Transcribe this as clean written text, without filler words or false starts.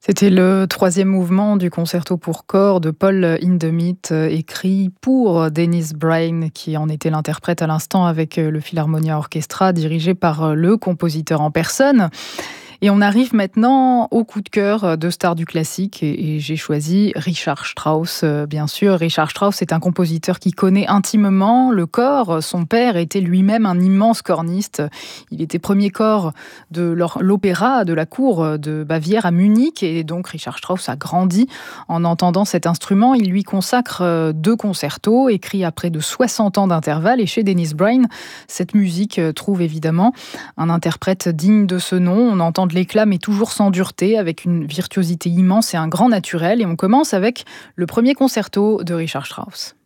C'était le troisième mouvement du concerto pour corps de Paul Hindemith, écrit pour Dennis Brain, qui en était l'interprète à l'instant avec le Philharmonia Orchestra, dirigé par le compositeur en personne. Et on arrive maintenant au coup de cœur de stars du classique et j'ai choisi Richard Strauss, bien sûr. Richard Strauss est un compositeur qui connaît intimement le cor. Son père était lui-même un immense corniste. Il était premier cor de l'opéra de la cour de Bavière à Munich et donc Richard Strauss a grandi en entendant cet instrument. Il lui consacre 2 concertos écrits à près de 60 ans d'intervalle et chez Dennis Brain, cette musique trouve évidemment un interprète digne de ce nom. On entend de l'éclat mais toujours sans dureté, avec une virtuosité immense et un grand naturel. Et on commence avec le premier concerto de Richard Strauss.